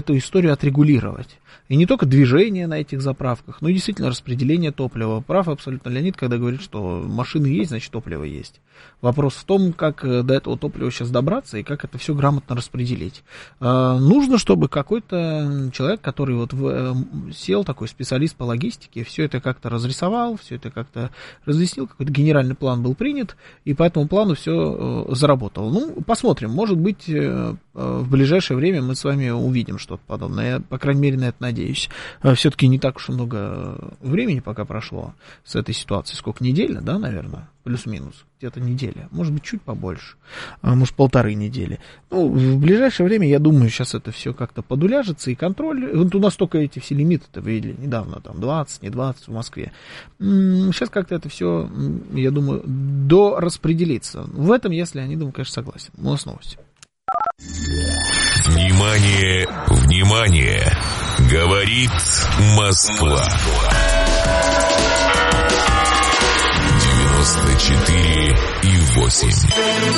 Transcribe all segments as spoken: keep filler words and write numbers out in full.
эту историю отрегулировать. И не только движение на этих заправках, но и действительно распределение топлива. Прав абсолютно Леонид, когда говорит, что машины есть, значит топливо есть. Вопрос в том, как до этого топлива сейчас добраться и как это все грамотно распределить. Нужно, чтобы какой-то человек, который вот сел, такой специалист по логистике, все это как-то разрисовал, все это как-то разъяснил, какой-то генеральный план был принят, и по этому плану все заработало. Ну, посмотрим, может быть, в ближайшее время мы с вами увидим что-то подобное. Я, по крайней мере, на это надеюсь. Все-таки не так уж и много времени пока прошло с этой ситуацией. Сколько? Неделя, да, наверное? Плюс-минус. Где-то неделя. Может быть, чуть побольше. А может, полторы недели. Ну, в ближайшее время, я думаю, сейчас это все как-то подуляжется, и контроль. Вот у нас только эти все лимиты-то вы видели недавно, там, двадцать, не двадцать в Москве. Сейчас как-то это все, я думаю, дораспределится. В этом я с Леонидом, конечно, согласен. У нас новости. Внимание, внимание! Говорит Москва. девяносто четыре и восемь.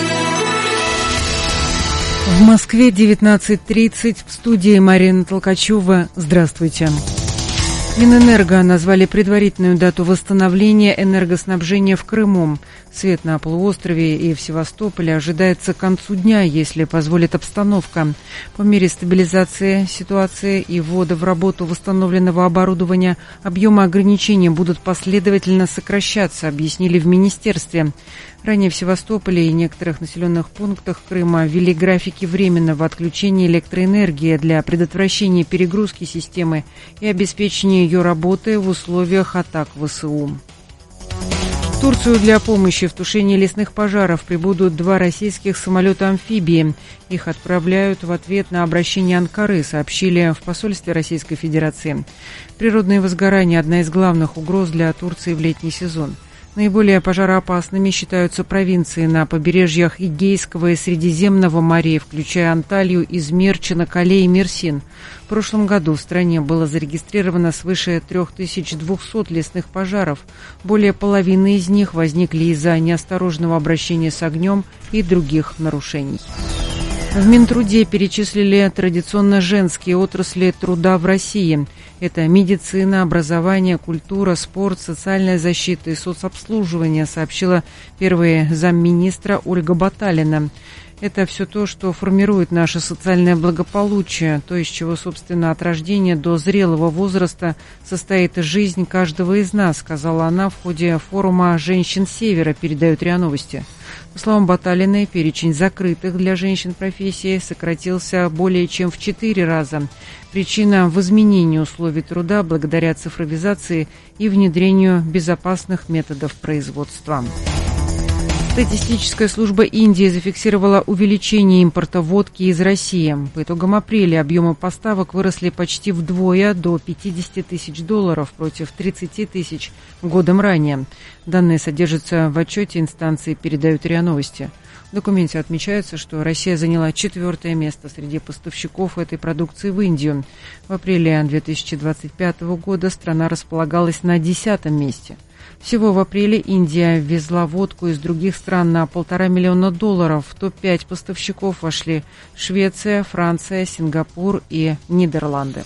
В Москве девятнадцать тридцать. В студии Марина Толкачева. Здравствуйте. Минэнерго назвали предварительную дату восстановления энергоснабжения в Крыму. Свет на полуострове и в Севастополе ожидается к концу дня, если позволит обстановка. По мере стабилизации ситуации и ввода в работу восстановленного оборудования объемы ограничений будут последовательно сокращаться, объяснили в министерстве. Ранее в Севастополе и некоторых населенных пунктах Крыма ввели графики временного отключения электроэнергии для предотвращения перегрузки системы и обеспечения ее работы в условиях атак ВСУ. В Турцию для помощи в тушении лесных пожаров прибудут два российских самолета-амфибии. Их отправляют в ответ на обращение Анкары, сообщили в посольстве Российской Федерации. Природные возгорания – одна из главных угроз для Турции в летний сезон. Наиболее пожароопасными считаются провинции на побережьях Эгейского и Средиземного морей, включая Анталью, Измир, Чанакале и Мерсин. В прошлом году в стране было зарегистрировано свыше три тысячи двести лесных пожаров. Более половины из них возникли из-за неосторожного обращения с огнем и других нарушений. В Минтруде перечислили традиционно женские отрасли труда в России. Это медицина, образование, культура, спорт, социальная защита и соцобслуживание, сообщила первый замминистра Ольга Баталина. Это все то, что формирует наше социальное благополучие, то, из чего, собственно, от рождения до зрелого возраста состоит жизнь каждого из нас, сказала она в ходе форума «Женщин Севера», передают РИА Новости. По словам Баталиной, перечень закрытых для женщин профессий сократился более чем в четыре раза. Причина в изменении условий труда благодаря цифровизации и внедрению безопасных методов производства. Статистическая служба Индии зафиксировала увеличение импорта водки из России. По итогам апреля объемы поставок выросли почти вдвое, до пятьдесят тысяч долларов против тридцать тысяч годом ранее. Данные содержатся в отчете инстанции, передают РИА Новости. В документе отмечается, что Россия заняла четвертое место среди поставщиков этой продукции в Индию. В апреле две тысячи двадцать пятого года страна располагалась на десятом месте. Всего в апреле Индия ввезла водку из других стран на полтора миллиона долларов. В топ пять поставщиков вошли Швеция, Франция, Сингапур и Нидерланды.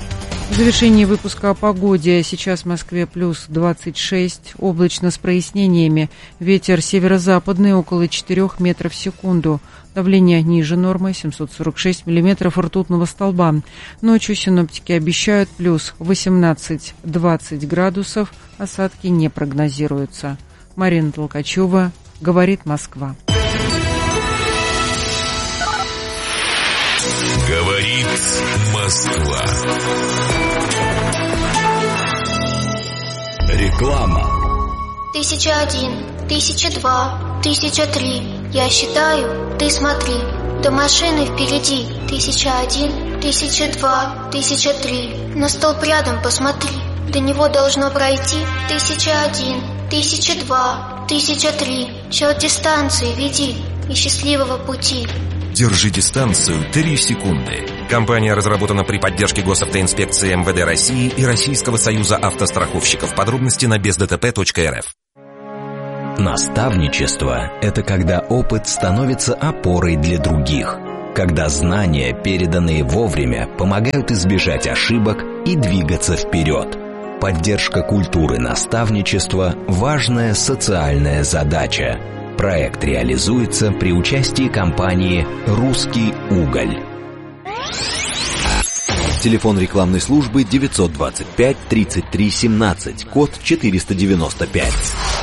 В завершении выпуска о погоде. Сейчас в Москве плюс двадцать шесть, облачно с прояснениями. Ветер северо-западный около четырёх метров в секунду. Давление ниже нормы, семьсот сорок шесть миллиметров ртутного столба. Ночью синоптики обещают плюс восемнадцать-двадцать градусов. Осадки не прогнозируются. Марина Толкачева, говорит Москва. Говорит Москва. Реклама. Тысяча один, тысяча два, тысяча три. Я считаю, ты смотри. До машины впереди. Тысяча один, тысяча два, тысяча три. На столб рядом посмотри. До него должно пройти тысяча один, тысяча два, тысяча три. Счет дистанции веди и счастливого пути. Держи дистанцию три секунды. Компания разработана при поддержке Госавтоинспекции эм вэ дэ России и Российского союза автостраховщиков. Подробности на без дэ тэ пэ точка эр эф. Наставничество – это когда опыт становится опорой для других. когда знания, переданные вовремя, помогают избежать ошибок и двигаться вперед. Поддержка культуры наставничества – важная социальная задача. Проект реализуется при участии компании «Русский уголь». Телефон рекламной службы девятьсот двадцать пять тридцать три семнадцать, код четыреста девяносто пять.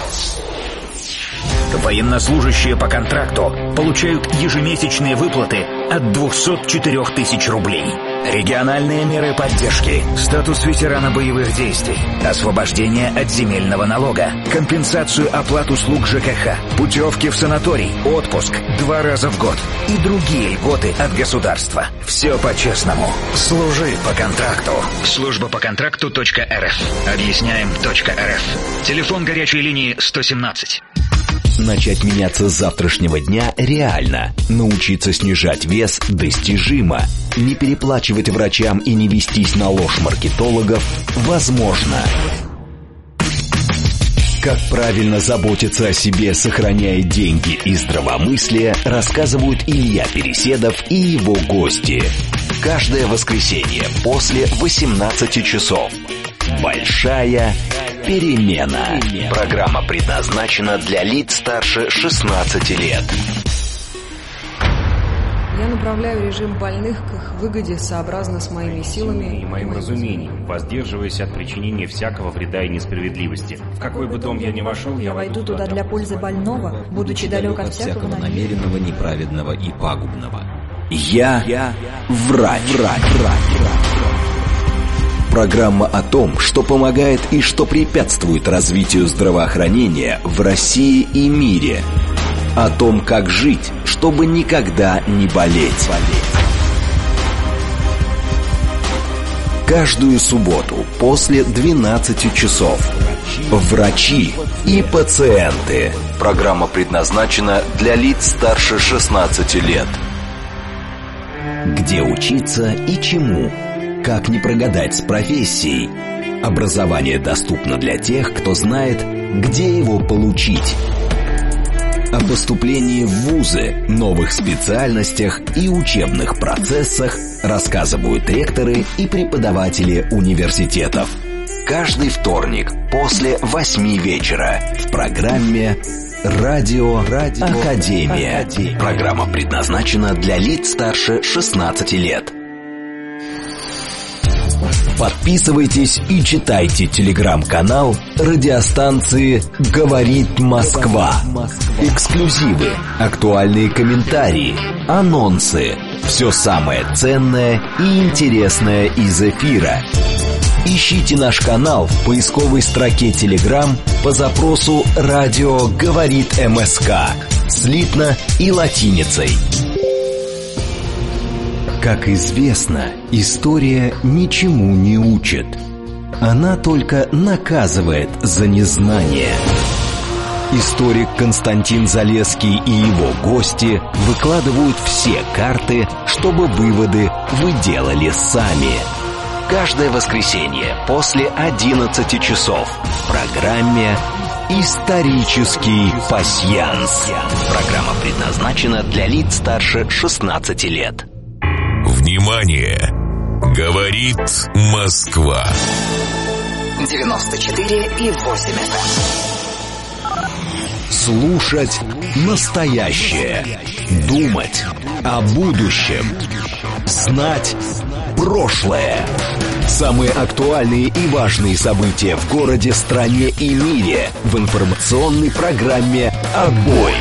Военнослужащие по контракту получают ежемесячные выплаты от двухсот четырёх тысяч рублей. Региональные меры поддержки, статус ветерана боевых действий, освобождение от земельного налога, компенсацию оплат услуг ЖКХ, путевки в санаторий, отпуск два раза в год и другие льготы от государства. Все по-честному. Служи по контракту. Служба по контракту точка эр эф. Объясняем точка эр эф. Телефон горячей линии сто семнадцать. Начать меняться с завтрашнего дня реально. Научиться снижать вес достижимо. Не переплачивать врачам и не вестись на ложь маркетологов возможно. Как правильно заботиться о себе, сохраняя деньги и здравомыслие, рассказывают Илья Переседов и его гости. Каждое воскресенье после восемнадцати часов. Большая перемена. Программа предназначена для лиц старше шестнадцати лет. Я направляю режим больных к их выгоде сообразно с моими силами и моим разумением, воздерживаясь от причинения всякого вреда и несправедливости. В какой бы дом я ни вошел, я войду туда для пользы больного, будучи далек от всякого намеренного, неправедного и пагубного. Я, я врач, врач, врач. Программа о том, что помогает и что препятствует развитию здравоохранения в России и мире. О том, как жить, чтобы никогда не болеть. Каждую субботу после двенадцати часов. Врачи и пациенты. Программа предназначена для лиц старше шестнадцати лет. Где учиться и чему? Как не прогадать с профессией? Образование доступно для тех, кто знает, где его получить. О поступлении в вузы, новых специальностях и учебных процессах рассказывают ректоры и преподаватели университетов. Каждый вторник после восьми вечера в программе «Радио, Радио Академия». Академия. Программа предназначена для лиц старше шестнадцати лет. Подписывайтесь и читайте телеграм-канал радиостанции «Говорит Москва». Эксклюзивы, актуальные комментарии, анонсы. Все самое ценное и интересное из эфира. Ищите наш канал в поисковой строке Telegram по запросу «Радио говорит МСК» слитно и латиницей. Как известно, история ничему не учит. Она только наказывает за незнание. Историк Константин Залесский и его гости выкладывают все карты, чтобы выводы вы делали сами. Каждое воскресенье после одиннадцати часов в программе «Исторический пасьянс». Программа предназначена для лиц старше шестнадцати лет. Внимание! Говорит Москва. девяносто четыре и восемь эф эм. Слушать настоящее. Думать о будущем. Знать прошлое. Самые актуальные и важные события в городе, стране и мире в информационной программе «Отбой».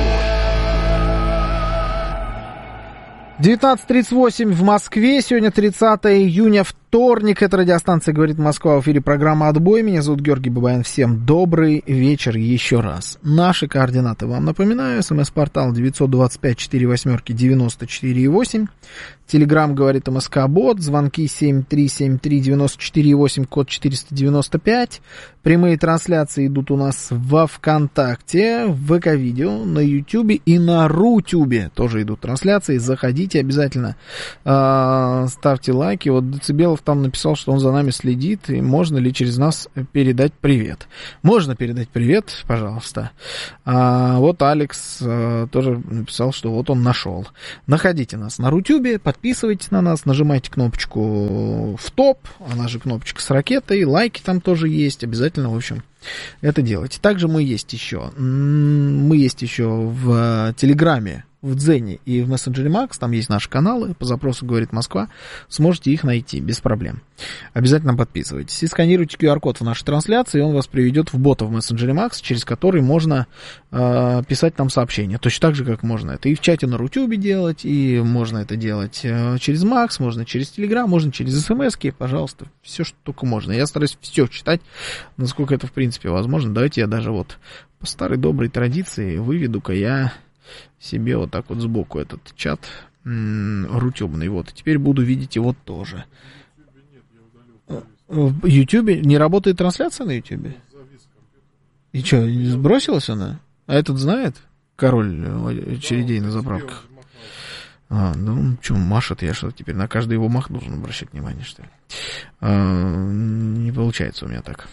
девятнадцать тридцать восемь в Москве. Сегодня тридцатое июня, вторник. Это радиостанция «Говорит Москва». В эфире программа «Отбой». Меня зовут Георгий Бабаян. Всем добрый вечер еще раз. Наши координаты вам напоминаю. СМС-портал девятьсот двадцать пять сорок восемь девяносто четыре восемь. Телеграм говорит МСК-бот, звонки семь три семь три девять четыре восемь, код четыреста девяносто пять. Прямые трансляции идут у нас во ВКонтакте, в ВК-видео, на Ютубе и на Рутюбе тоже идут трансляции. Заходите обязательно, э, ставьте лайки. Вот Децибелов там написал, что он за нами следит, и можно ли через нас передать привет. Можно передать привет, пожалуйста. А вот Алекс э, тоже написал, что вот он нашел. Находите нас на Рутюбе, подписывайтесь на нас, нажимайте кнопочку в топ, она же кнопочка с ракетой, лайки там тоже есть, обязательно, в общем, это делайте. Также мы есть еще, мы есть еще в Телеграме, в Дзене и в мессенджере Макс, там есть наши каналы, по запросу «Говорит Москва», сможете их найти без проблем. Обязательно подписывайтесь и сканируйте ку ар код в нашей трансляции, и он вас приведет в бота в мессенджере Макс, через который можно э, писать нам сообщения, точно так же, как можно это и в чате на Рутюбе делать, и можно это делать э, через Макс, можно через Телеграм, можно через смс-ки, пожалуйста, все, что только можно. Я стараюсь все читать, насколько это в принципе возможно. Давайте я даже вот по старой доброй традиции выведу-ка я себе вот так вот сбоку этот чат м- рутюбный. Вот. И теперь буду видеть его тоже. В Ютубе не работает трансляция на Ютубе? И что, сбросилась она? А этот знает? Король очередей на заправках. А, ну, что, машет, я что, теперь на каждый его мах должен обращать внимание, что ли? А, не получается у меня так.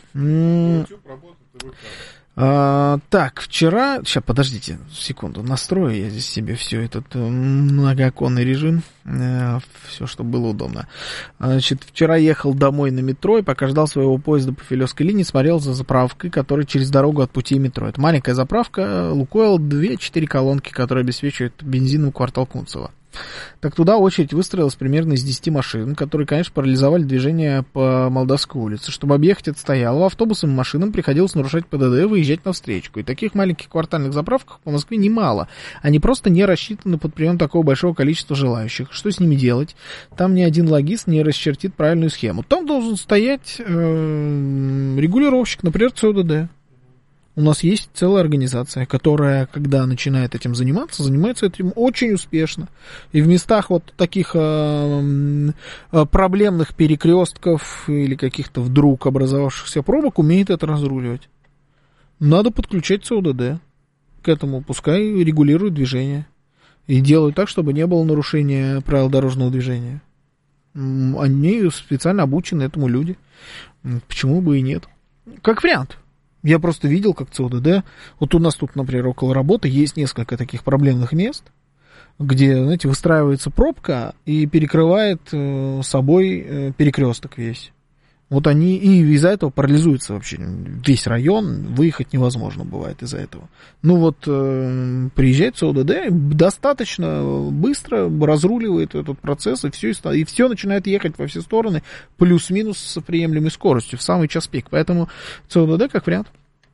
А, так, вчера... Сейчас, подождите секунду, настрою я здесь себе все этот многооконный режим, э, все, чтобы было удобно. Значит, вчера ехал домой на метро и пока ждал своего поезда по Филевской линии, смотрел за заправкой, которая через дорогу от пути метро. Это маленькая заправка, Лукойл, две-четыре колонки, которые обеспечивают бензином квартал Кунцево. Так туда очередь выстроилась примерно из десяти машин, которые, конечно, парализовали движение по Молдавской улице. Чтобы объехать это стояло, автобусам и машинам приходилось нарушать ПДД и выезжать на встречку. И таких маленьких квартальных заправках по Москве немало. Они просто не рассчитаны под прием такого большого количества желающих. Что с ними делать? Там ни один логист не расчертит правильную схему. Там должен стоять э, регулировщик, например, ЦОДД. У нас есть целая организация, которая, когда начинает этим заниматься, занимается этим очень успешно. И в местах вот таких э, проблемных перекрестков или каких-то вдруг образовавшихся пробок умеет это разруливать. Надо подключать ЦОДД к этому, пускай регулируют движение. И делают так, чтобы не было нарушения правил дорожного движения. Они специально обучены этому люди. Почему бы и нет? Как вариант. Я просто видел, как ЦОДД, вот у нас тут, например, около работы есть несколько таких проблемных мест, где, знаете, выстраивается пробка и перекрывает э, собой э, перекресток весь. Вот они, и из-за этого парализуется вообще весь район, выехать невозможно бывает из-за этого. Ну вот, э, приезжает ЦОДД, достаточно быстро разруливает этот процесс, и все, и все начинает ехать во все стороны, плюс-минус с приемлемой скоростью, в самый час пик. Поэтому ЦОДД как вариант.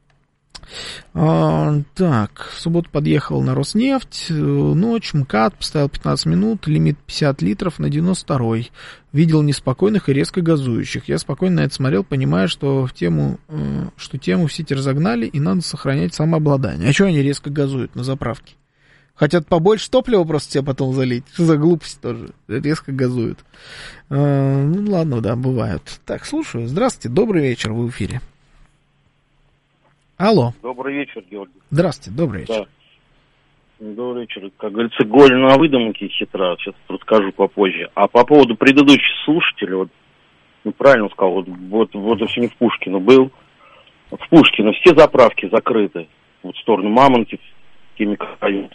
А, так, в субботу подъехал на Роснефть, ночь, МКАД, поставил пятнадцать минут, лимит пятьдесят литров на девяносто второй. Видел неспокойных и резко газующих. Я спокойно на это смотрел, понимая, что, в тему, что тему в сети разогнали и надо сохранять самообладание. А что они резко газуют на заправке? Хотят побольше топлива просто тебе потом залить. Что за глупость тоже? Резко газуют. А, ну ладно, да, бывают. Так, слушаю. Здравствуйте, добрый вечер, вы в эфире. Алло. Добрый вечер, Георгий. Здравствуйте, добрый вечер. Да. Добрый вечер. Как говорится, голь на выдумке хитра. Сейчас расскажу попозже. А по поводу предыдущих слушателей, вот, ну, правильно сказал, вот, вот, вот я сегодня в Пушкино был. В Пушкино все заправки закрыты. Вот в сторону Мамонтов, Химик-район,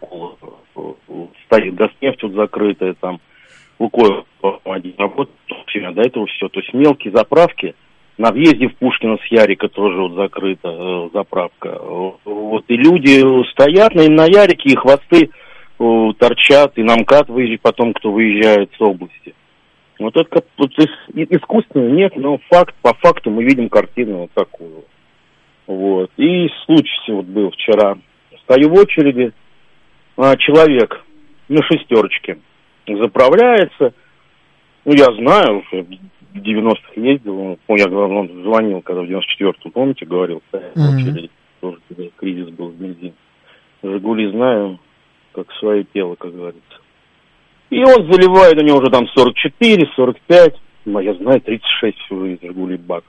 стоит Газнефть вот закрытая, там, Лукойл один работает, до этого все. То есть мелкие заправки. На въезде в Пушкино с Ярика тоже вот закрыта э, заправка. Вот, и люди стоят на, на Ярике, и хвосты э, торчат, и на МКАД выезжает потом, кто выезжает с области. Вот это как, вот, искусственно нет, но факт, по факту мы видим картину вот такую. Вот. И случай вот был вчера. Стою в очереди, а, человек на шестерочке заправляется. Ну, я знаю, в девяностых ездил, ну, я, он звонил, когда в девяносто четвёртом, помните, говорил, стоял в очереди, тоже когда кризис был в бензине. «Жигули» знаю, как свое тело, как говорится. И он заливает, у него уже там сорок четыре, сорок пять, ну, я знаю, тридцать шесть всего из «Жигулей» бак.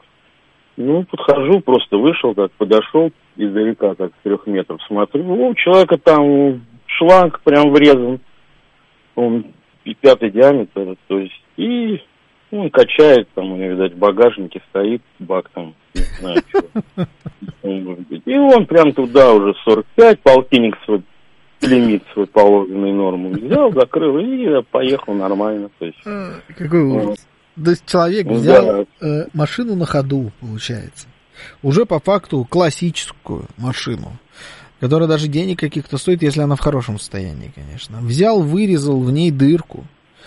Ну, подхожу, просто вышел, так, подошел издалека, так, с трех метров, смотрю, у человека там шланг прям врезан, он пятый диаметр, то есть, и он качает, там, у него, видать, в багажнике стоит бак там, не знаю, чего. И он прям туда уже сорок пять, полтинник свой, лимит свой положенный норму взял, закрыл и поехал нормально. То есть, какой ужас. Вот. То есть человек взял да. э, машину на ходу, получается. Уже по факту классическую машину, которая даже денег каких-то стоит, если она в хорошем состоянии, конечно. Взял, вырезал в ней дырку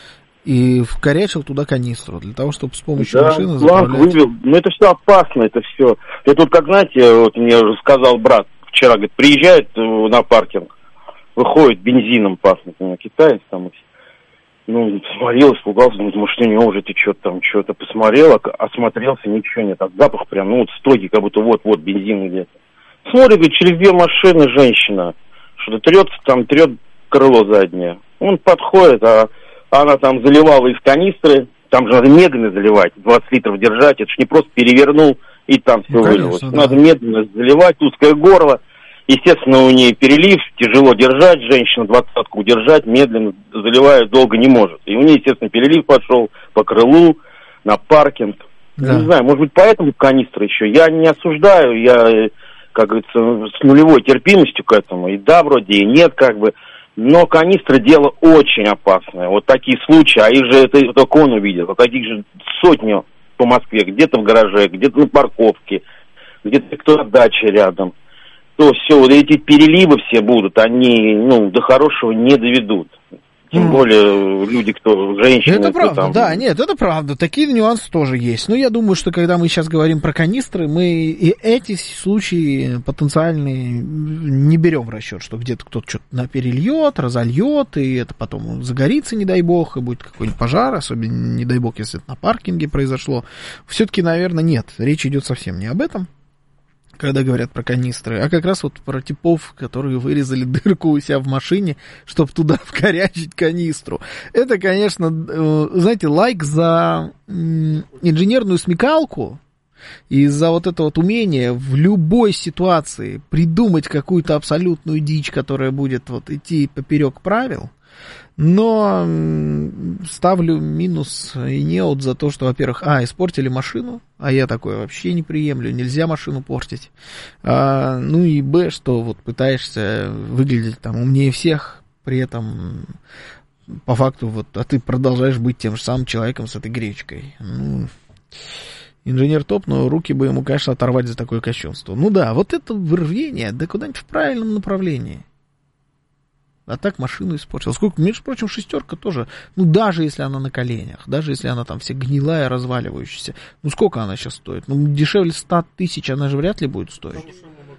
и вкорячил туда канистру для того, чтобы с помощью да, машины заправлять. Вывел. Ну это все опасно, это все. Это тут, как знаете, вот мне уже сказал брат вчера, говорит, приезжает на паркинг, выходит, бензином пахнет, у него китаец там, ну, смотрел, испугался, думает, может, у него уже ты что-то там, что-то посмотрел, осмотрелся, ничего нет, а запах прям, ну, вот стойкий, как будто вот-вот бензин где-то. Смотрит, говорит, через две машины женщина, что-то трется там, трет крыло заднее. Он подходит, а она там заливала из канистры, там же надо медленно заливать, двадцать литров держать, это ж не просто перевернул, и там все ну, вылилось. Да. Надо медленно заливать, узкое горло. Естественно, у нее перелив, тяжело держать, женщина двадцатку удержать, медленно заливает, долго не может. И у нее, естественно, перелив пошел по крылу, на паркинг. Да. Не знаю, может быть, поэтому канистра еще. Я не осуждаю, я, как говорится, с нулевой терпимостью к этому. И да, вроде, и нет, как бы. Но канистра дело очень опасное. Вот такие случаи, а их же это только он увидел. А таких же сотни по Москве, где-то в гараже, где-то на парковке, где-то кто на даче рядом. То все, вот эти переливы все будут, они, ну, до хорошего не доведут. Тем mm. более люди, кто, женщины. Это правда, там... да, нет, это правда. Такие нюансы тоже есть. Но я думаю, что когда мы сейчас говорим про канистры, мы и эти случаи потенциальные не берем в расчет, что где-то кто-то что-то перельет, разольет, и это потом загорится, не дай бог, и будет какой-нибудь пожар, особенно, не дай бог, если это на паркинге произошло. Все-таки, наверное, нет. Речь идет совсем не об этом, когда говорят про канистры, а как раз вот про типов, которые вырезали дырку у себя в машине, чтобы туда вкорячить канистру. Это, конечно, знаете, лайк за инженерную смекалку и за вот это вот умение в любой ситуации придумать какую-то абсолютную дичь, которая будет вот идти поперек правил. Но ставлю минус и неуд за то, что, во-первых, а, испортили машину, а я такое вообще не приемлю, нельзя машину портить. А, ну и б, что вот пытаешься выглядеть там умнее всех, при этом по факту вот, а ты продолжаешь быть тем же самым человеком с этой гречкой. Ну, инженер топ, но руки бы ему, конечно, оторвать за такое кощунство. Ну да, вот это вырвение, да куда-нибудь в правильном направлении. А так машину испортил. Сколько, между прочим, шестерка тоже, ну, даже если она на коленях, даже если она там вся гнилая, разваливающаяся, ну, сколько она сейчас стоит? Ну, дешевле ста тысяч она же вряд ли будет стоить.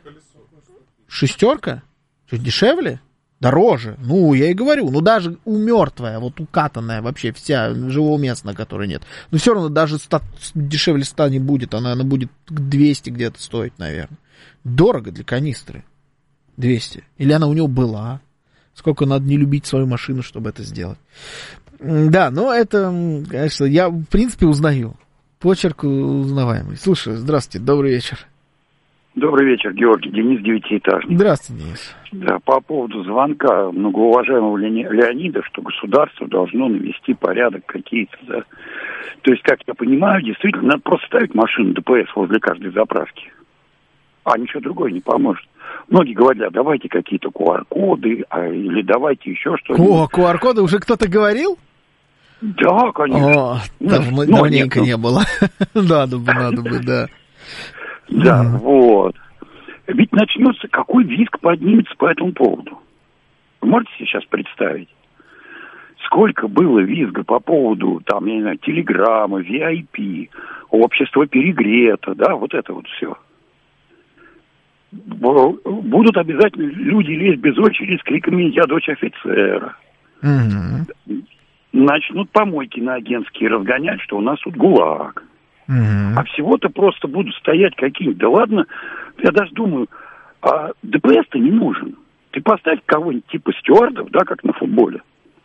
Шестерка? Что, дешевле? Дороже. Ну, я и говорю, ну, даже у мертвая, вот укатанная вообще вся, живого места, на которой нет. Но все равно даже ста, дешевле ста не будет, она, она будет двести где-то стоить, наверное. Дорого для канистры. двести. Или она у него была. Сколько надо не любить свою машину, чтобы это сделать. Да, но это, конечно, я, в принципе, узнаю. Почерк узнаваемый. Слушай, здравствуйте, добрый вечер. Добрый вечер, Георгий. Денис, девятиэтажный. Здравствуйте, Денис. Да, по поводу звонка многоуважаемого Леонида, что государство должно навести порядок какие-то, да. То есть, как я понимаю, действительно, надо просто ставить машину ДПС возле каждой заправки. А ничего другое не поможет. Многие говорят, давайте какие-то ку ар коды, а, или давайте еще что-нибудь. О, ку ар коды уже кто-то говорил? Да, конечно. О, ну, давненько не было. Надо бы, надо бы, да. Да, вот. Ведь начнется, какой визг поднимется по этому поводу. Вы можете себе сейчас представить? Сколько было визга по поводу, там, я не знаю, телеграммы, ви ай пи, общество перегрето, да, вот это вот все. Будут обязательно люди лезть без очереди с криками «Я дочь офицера». Mm-hmm. Начнут помойки на агентские разгонять, что у нас тут ГУЛАГ. Mm-hmm. А всего-то просто будут стоять какие-нибудь. Да ладно, я даже думаю, а ДПС-то не нужен. Ты поставь кого-нибудь типа стюардов, да, как на футболе.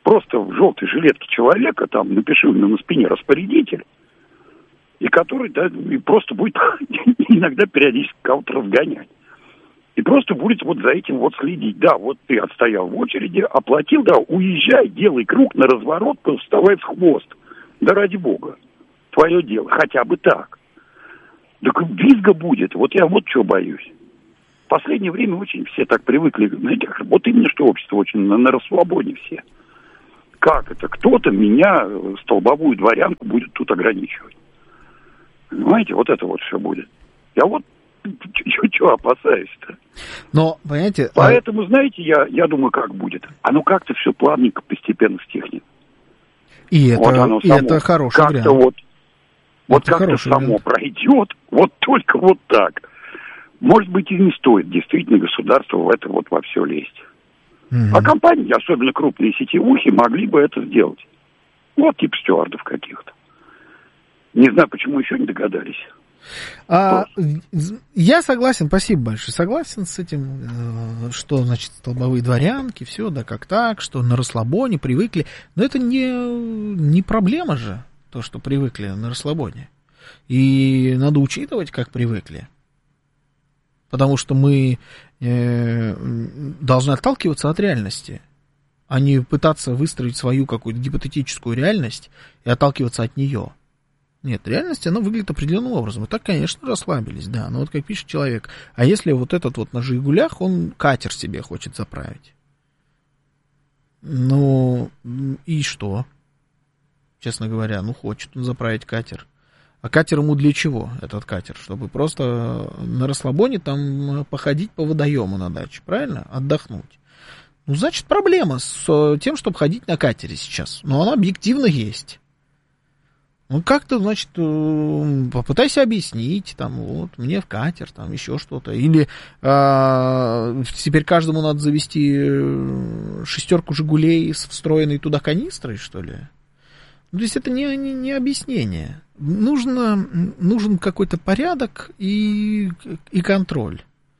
просто в желтой жилетке человека, там, напиши у него на спине распорядитель, и который, да, и просто будет иногда периодически кого-то разгонять. И просто будет вот за этим вот следить. Да, вот ты отстоял в очереди, оплатил, да, уезжай, делай круг на разворот, вставай в хвост. Да ради бога, твое дело, хотя бы так. Так визга будет, вот я вот чего боюсь. В последнее время очень все так привыкли, знаете, вот именно что общество очень на, на расслабоне все. Как это? Кто-то меня, столбовую дворянку, будет тут ограничивать. Понимаете, вот это вот все будет. Я вот чего опасаюсь-то. Но, понимаете... Поэтому, знаете, я, я думаю, как будет. Оно как-то все плавненько, постепенно стихнет. И это, вот оно и само, это хороший как-то вариант. Вот, вот это как-то само вариант. пройдет, вот только вот так. Может быть, и не стоит действительно государству в это вот во все лезть. Угу. А компании, особенно крупные сетевухи, могли бы это сделать. Вот типа стюардов каких-то. Не знаю, почему еще не догадались. А, я согласен, спасибо большое, согласен с этим, что, значит, столбовые дворянки, все, да, как так, что на расслабоне привыкли. Но это не, не проблема же, то, что привыкли на расслабоне. И надо учитывать, как привыкли. Потому что мы э, должны отталкиваться от реальности, а не пытаться выстроить свою какую-то гипотетическую реальность и отталкиваться от нее. Нет, реальность, она выглядит определенным образом. И так, конечно, расслабились, да. Но вот как пишет человек, а если вот этот вот на «Жигулях», он катер себе хочет заправить? Ну, и что? Честно говоря, ну, хочет он заправить катер. А катер ему для чего, этот катер? Чтобы просто на расслабоне там походить по водоему на даче, правильно? Отдохнуть. Ну, значит, проблема с тем, чтобы ходить на катере сейчас. Но она объективно есть. Ну, как-то, значит, попытайся объяснить, там, вот, мне в катер, там, еще что-то. Или а, теперь каждому надо завести шестерку «Жигулей» с встроенной туда канистрой, что ли? То есть это не, не, не объяснение. Нужно, нужен какой-то порядок и, и контроль.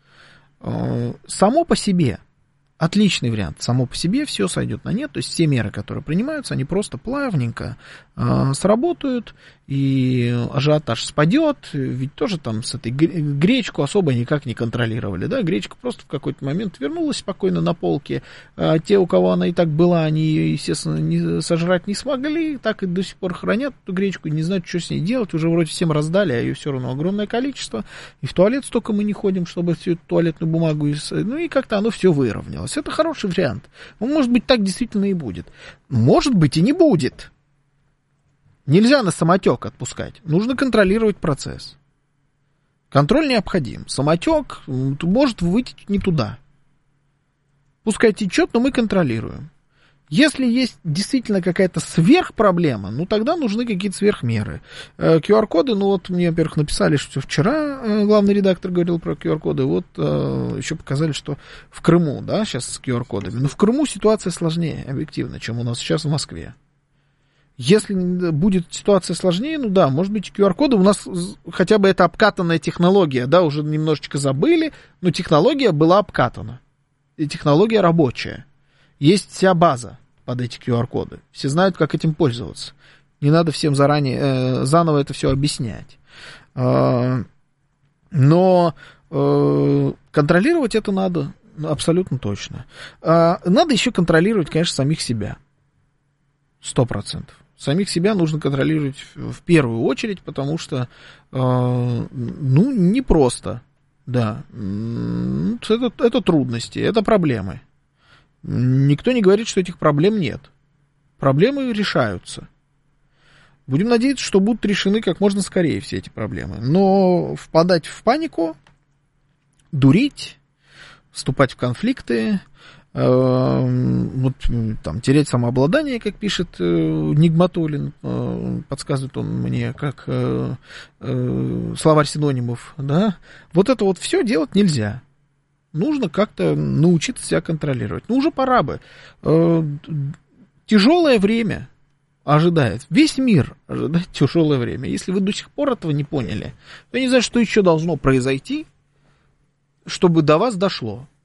Само по себе отличный вариант. Само по себе все сойдет на нет. То есть все меры, которые принимаются, они просто плавненько э, сработают, и ажиотаж спадет. Ведь тоже там с этой гречку особо никак не контролировали. Да? Гречка просто в какой-то момент вернулась спокойно на полке. А те, у кого она и так была, они ее, естественно, не, сожрать не смогли. Так и до сих пор хранят эту гречку, не знают, что с ней делать. Уже вроде всем раздали, а ее все равно огромное количество. И в туалет столько мы не ходим, чтобы всю эту туалетную бумагу... Ну и как-то оно все выровнялось. Это хороший вариант. Ну, может быть, так действительно и будет. Может быть, и не будет. Нельзя на самотек отпускать. Нужно контролировать процесс. Контроль необходим. Самотек может выйти не туда. Пускай течет, но мы контролируем. Если есть действительно какая-то сверхпроблема, ну тогда нужны какие-то сверхмеры. ку ар коды, ну вот мне, во-первых, написали, что вчера главный редактор говорил про ку ар коды, вот еще показали, что в Крыму, да, сейчас с ку ар кодами. Но в Крыму ситуация сложнее, объективно, чем у нас сейчас в Москве. Если будет ситуация сложнее, ну да, может быть, ку ар коды у нас хотя бы это обкатанная технология, да, уже немножечко забыли, но технология была обкатана. И технология рабочая. Есть вся база под эти ку ар коды. Все знают, как этим пользоваться. Не надо всем заранее, э, заново это все объяснять. Э, но э, контролировать это надо абсолютно точно. Э, надо еще контролировать, конечно, самих себя. Сто процентов. Самих себя нужно контролировать в, в первую очередь, потому что, э, ну, непросто. Да. Это, это трудности, это проблемы. Никто не говорит, что этих проблем нет. Проблемы решаются. Будем надеяться, что будут решены как можно скорее все эти проблемы. Но впадать в панику, дурить, вступать в конфликты, э, вот, там, терять самообладание, как пишет э, Нигматуллин, э, подсказывает он мне, как э, э, словарь синонимов, да? Вот это вот все делать нельзя. Нужно как-то научиться себя контролировать. Ну, уже пора бы. Э, тяжелое время ожидает. Весь мир ожидает тяжелое время. Если вы до сих пор этого не поняли, то я не знаю, что еще должно произойти, чтобы до вас дошло.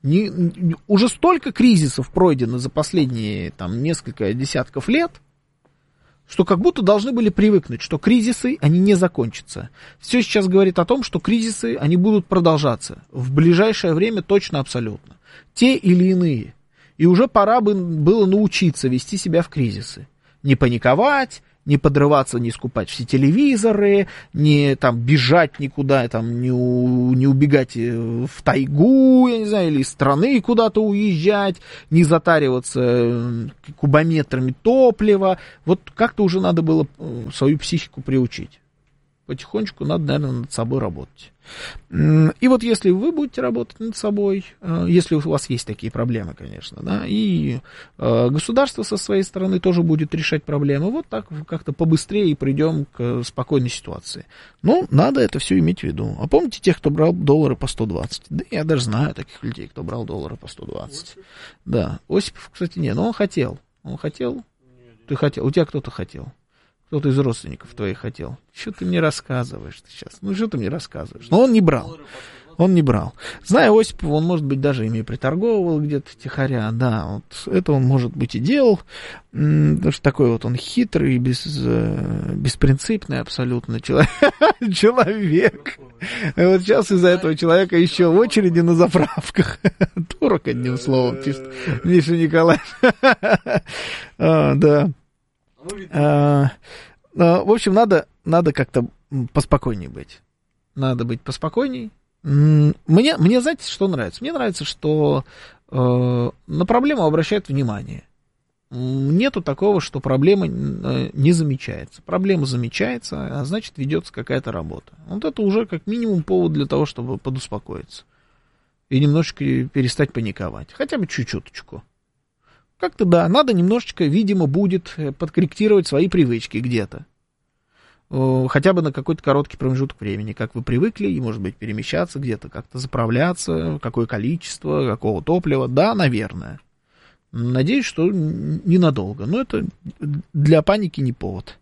Не, уже столько кризисов пройдено за последние там, несколько десятков лет, что как будто должны были привыкнуть, что кризисы, они не закончатся. Все сейчас говорит о том, что кризисы, они будут продолжаться. В ближайшее время точно абсолютно. Те или иные. И уже пора бы было научиться вести себя в кризисы. Не паниковать, не подрываться, не скупать все телевизоры, не там, бежать никуда, там, не, у, не убегать в тайгу, я не знаю, или из страны куда-то уезжать, не затариваться кубометрами топлива. Вот как-то уже надо было свою психику приучить. Потихонечку надо, наверное, над собой работать. И вот если вы будете работать над собой, если у вас есть такие проблемы, конечно, да, и государство со своей стороны тоже будет решать проблемы, вот так как-то побыстрее и придем к спокойной ситуации. Но надо это все иметь в виду. А помните тех, кто брал доллары по сто двадцать? Да, я даже знаю таких людей, кто брал доллары по сто двадцать. Да, Осипов, кстати, нет, но он хотел. Он хотел? Ты хотел? У тебя кто-то хотел? Кто-то из родственников твоих хотел. Что ты мне рассказываешь сейчас? Ну, что ты мне рассказываешь? Но он не брал. Он не брал. Зная Осипова, он, может быть, даже ими приторговывал где-то втихаря. Да, вот это он, может быть, и делал. Потому что такой вот он хитрый, без, беспринципный абсолютно человек. И вот сейчас из-за этого человека еще в очереди на заправках. Турок, одним словом, пишет Миша Николаев. Да. А, а, в общем, надо, надо как-то поспокойнее быть. Надо быть поспокойней. Мне, мне, знаете, что нравится? Мне нравится, что э, на проблему обращают внимание. Нету такого, что проблема не замечается. Проблема замечается, а значит, ведется какая-то работа. Вот это уже как минимум повод для того, чтобы подуспокоиться. И немножечко перестать паниковать. Хотя бы чуть-чуточку. Как-то да, надо немножечко, видимо, будет подкорректировать свои привычки где-то. Хотя бы на какой-то короткий промежуток времени, как вы привыкли, и, может быть, перемещаться где-то, как-то заправляться, какое количество, какого топлива. Да, наверное. Надеюсь, что ненадолго. Но это для паники не повод.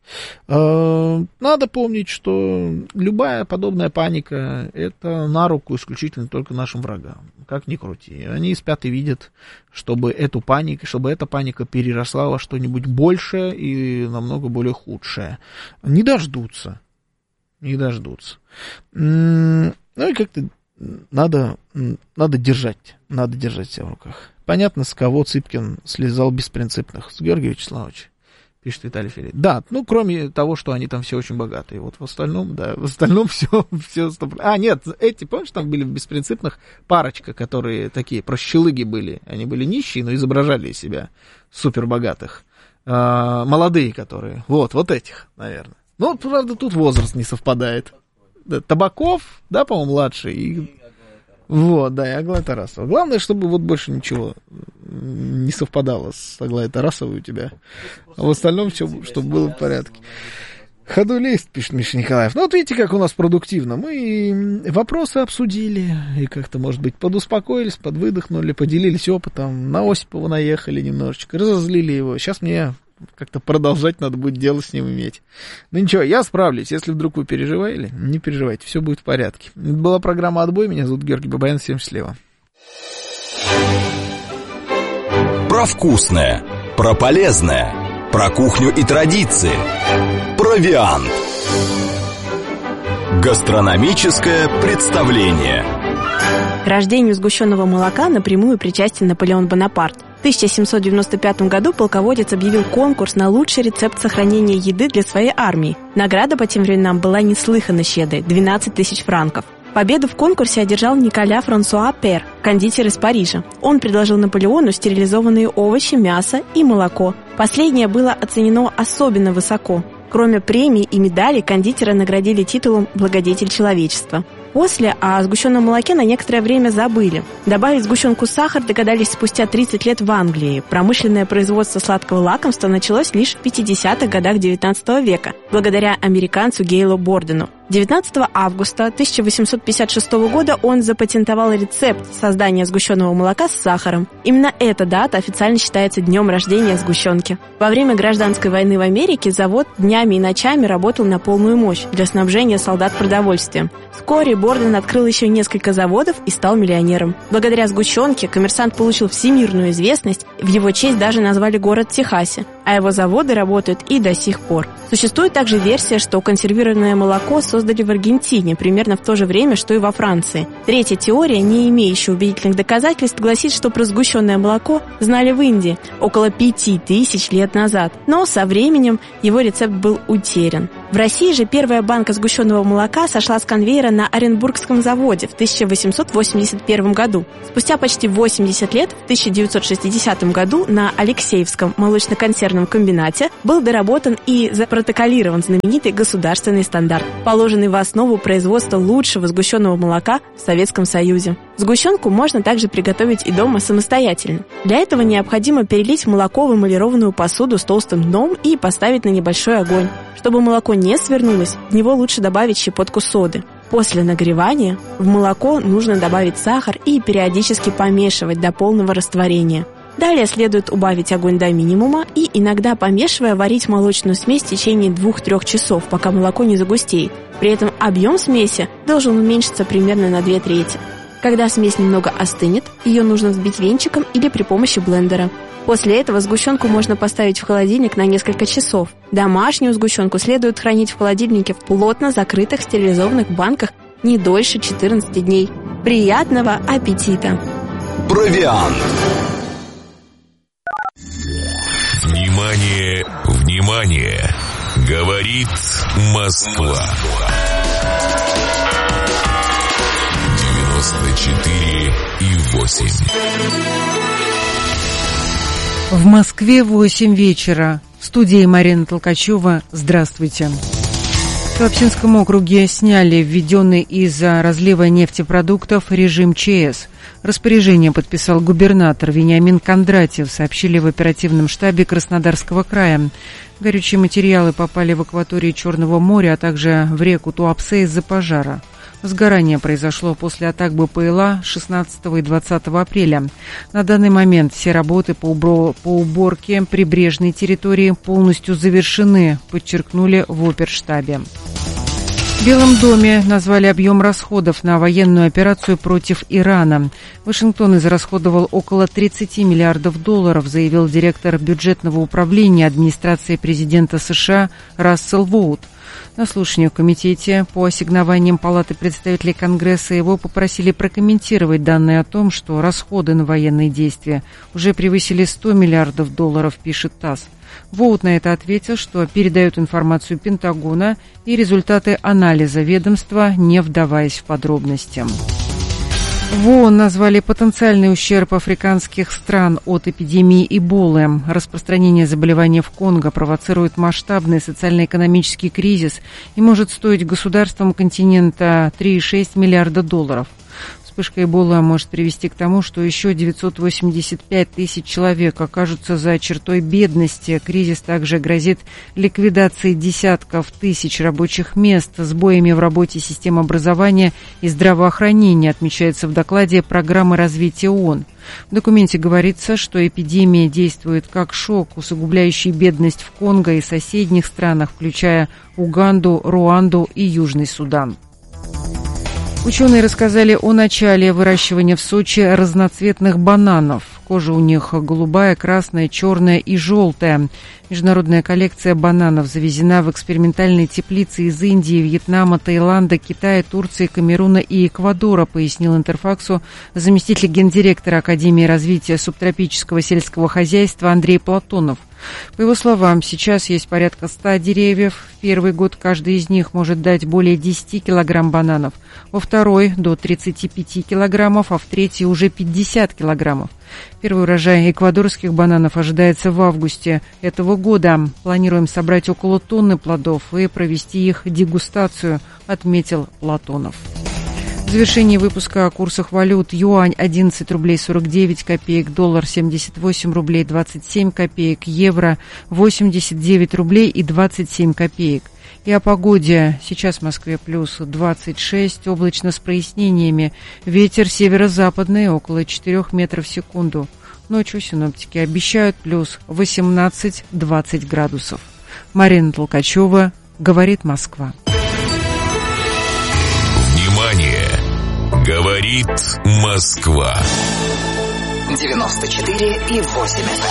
Надо помнить, что любая подобная паника — это на руку исключительно только нашим врагам. Как ни крути. Они спят и видят, чтобы эту панику, чтобы эта паника переросла во что-нибудь большее и намного более худшее. Не дождутся. Не дождутся. Ну и как-то надо, надо держать. Надо держать себя в руках. Понятно, с кого Цыпкин слезал беспринципных. С Георгия Вячеславовича, пишет Виталий Филипп. Да, ну, кроме того, что они там все очень богатые. Вот в остальном, да, в остальном все, все... А, нет, эти, помнишь, там были в беспринципных парочка, которые такие прощелыги были. Они были нищие, но изображали из себя супербогатых. А, молодые, которые. Вот, вот этих, наверное. Ну, правда, тут возраст не совпадает. Да, Табаков, да, по-моему, младший, и... Вот, да, и Аглая Тарасова. Главное, чтобы вот больше ничего не совпадало с Аглаей Тарасовой у тебя. А в остальном все, чтобы было в порядке. Ходулист, пишет Миша Николаев. Ну, вот видите, как у нас продуктивно. Мы вопросы обсудили, и как-то, может быть, подуспокоились, подвыдохнули, поделились опытом, на Осипова наехали немножечко, разозлили его. Сейчас мне как-то продолжать надо будет дело с ним иметь. Ну ничего, я справлюсь. Если вдруг вы переживали, не переживайте, все будет в порядке. Это была программа «Отбой». Меня зовут Георгий Бабаян. Всем счастливо. Про вкусное, про полезное, про кухню и традиции. Провиант. Гастрономическое представление. К рождению сгущенного молока напрямую причастен Наполеон Бонапарт. В тысяча семьсот девяносто пятом году полководец объявил конкурс на лучший рецепт сохранения еды для своей армии. Награда по тем временам была неслыханно щедрой – двенадцать тысяч франков. Победу в конкурсе одержал Николя Франсуа Пер, кондитер из Парижа. Он предложил Наполеону стерилизованные овощи, мясо и молоко. Последнее было оценено особенно высоко. Кроме премий и медалей, кондитера наградили титулом «Благодетель человечества». После о сгущенном молоке на некоторое время забыли. Добавить в сгущенку сахар догадались спустя тридцать лет в Англии. Промышленное производство сладкого лакомства началось лишь в пятидесятых годах девятнадцатого века, благодаря американцу Гейлу Бордену. девятнадцатого августа тысяча восемьсот пятьдесят шестого года он запатентовал рецепт создания сгущенного молока с сахаром. Именно эта дата официально считается днем рождения сгущенки. Во время гражданской войны в Америке завод днями и ночами работал на полную мощь для снабжения солдат продовольствием. Вскоре Борден открыл еще несколько заводов и стал миллионером. Благодаря сгущенке коммерсант получил всемирную известность, в его честь даже назвали город в Техасе, а его заводы работают и до сих пор. Существует также версия, что консервированное молоко создали в Аргентине примерно в то же время, что и во Франции. Третья теория, не имеющая убедительных доказательств, гласит, что про сгущенное молоко знали в Индии около пяти тысяч лет назад, но со временем его рецепт был утерян. В России же первая банка сгущенного молока сошла с конвейера на Оренбургском заводе в тысяча восемьсот восемьдесят первом году. Спустя почти восемьдесят лет, в тысяча девятьсот шестидесятом году, на Алексеевском молочно-консервном комбинате был доработан и запротоколирован знаменитый государственный стандарт, положенный в основу производства лучшего сгущенного молока в Советском Союзе. Сгущенку можно также приготовить и дома самостоятельно. Для этого необходимо перелить молоко в эмалированную посуду с толстым дном и поставить на небольшой огонь. Чтобы молоко не свернулось, в него лучше добавить щепотку соды. После нагревания в молоко нужно добавить сахар и периодически помешивать до полного растворения. Далее следует убавить огонь до минимума и, иногда помешивая, варить молочную смесь в течение двух-трёх часов, пока молоко не загустеет. При этом объем смеси должен уменьшиться примерно на две трети. Когда смесь немного остынет, ее нужно взбить венчиком или при помощи блендера. После этого сгущенку можно поставить в холодильник на несколько часов. Домашнюю сгущенку следует хранить в холодильнике в плотно закрытых стерилизованных банках не дольше четырнадцати дней. Приятного аппетита! Провиант. Внимание, внимание! Говорит Москва. девяносто четыре и восемь. В Москве восемь вечера. В студии Марина Толкачева. Здравствуйте. В Туапсинском округе сняли введенный из-за разлива нефтепродуктов режим ЧС. Распоряжение подписал губернатор Вениамин Кондратьев, сообщили в оперативном штабе Краснодарского края. Горючие материалы попали в акватории Черного моря, а также в реку Туапсе из-за пожара. Возгорание произошло после атак БПЛА шестнадцатого и двадцатого апреля. На данный момент все работы по, убро... по уборке прибрежной территории полностью завершены, подчеркнули в оперштабе. В Белом доме назвали объем расходов на военную операцию против Ирана. Вашингтон израсходовал около тридцати миллиардов долларов, заявил директор бюджетного управления администрации президента США Рассел Воут. На слушании в Комитете по ассигнованиям Палаты представителей Конгресса его попросили прокомментировать данные о том, что расходы на военные действия уже превысили сто миллиардов долларов, пишет ТАСС. Воут на это ответил, что передает информацию Пентагона и результаты анализа ведомства, не вдаваясь в подробности. В ООН назвали потенциальный ущерб африканских стран от эпидемии Эболы. Распространение заболевания в Конго провоцирует масштабный социально-экономический кризис и может стоить государствам континента три целых шесть десятых миллиарда долларов. Вспышка Эболы может привести к тому, что еще девятьсот восемьдесят пять тысяч человек окажутся за чертой бедности. Кризис также грозит ликвидацией десятков тысяч рабочих мест, сбоями в работе систем образования и здравоохранения, отмечается в докладе программы развития ООН. В документе говорится, что эпидемия действует как шок, усугубляющий бедность в Конго и соседних странах, включая Уганду, Руанду и Южный Судан. Ученые рассказали о начале выращивания в Сочи разноцветных бананов. Кожа у них голубая, красная, черная и желтая. Международная коллекция бананов завезена в экспериментальные теплицы из Индии, Вьетнама, Таиланда, Китая, Турции, Камеруна и Эквадора, пояснил Интерфаксу заместитель гендиректора Академии развития субтропического сельского хозяйства Андрей Платонов. По его словам, сейчас есть порядка ста деревьев. В первый год каждый из них может дать более десяти килограмм бананов, во второй – до тридцати пяти килограммов, а в третий – уже пятьдесят килограммов. Первый урожай эквадорских бананов ожидается в августе этого года. Планируем собрать около тонны плодов и провести их дегустацию, отметил Платонов. В завершении выпуска о курсах валют. Юань одиннадцать рублей сорок девять копеек, доллар семьдесят восемь рублей двадцать семь копеек, евро восемьдесят девять рублей и двадцать семь копеек. И о погоде. Сейчас в Москве плюс двадцать шесть, облачно с прояснениями. Ветер северо-западный около четырех метров в секунду. Ночью синоптики обещают плюс восемнадцать-двадцать градусов. Марина Толкачева, говорит Москва. Внимание! Говорит Москва. девяносто четыре и восемь эф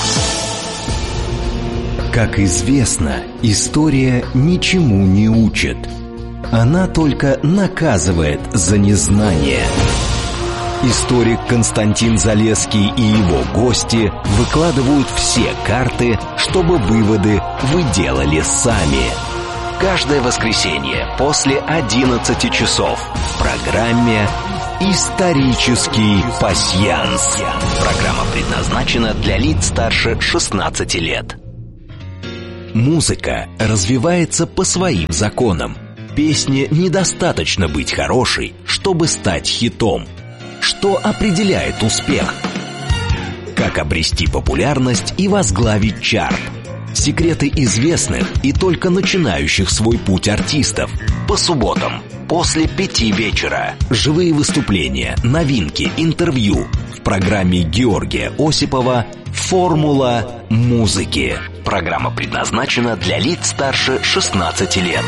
эм. Как известно, история ничему не учит. Она только наказывает за незнание. Историк Константин Залесский и его гости выкладывают все карты, чтобы выводы вы делали сами. Каждое воскресенье после одиннадцати часов в программе «Исторический пасьянс». Программа предназначена для лиц старше шестнадцати лет. Музыка развивается по своим законам. Песне недостаточно быть хорошей, чтобы стать хитом. Что определяет успех? Как обрести популярность и возглавить чарт? Секреты известных и только начинающих свой путь артистов. По субботам после пяти вечера. Живые выступления, новинки, интервью. В программе Георгия Осипова «Формула музыки». Программа предназначена для лиц старше шестнадцати лет.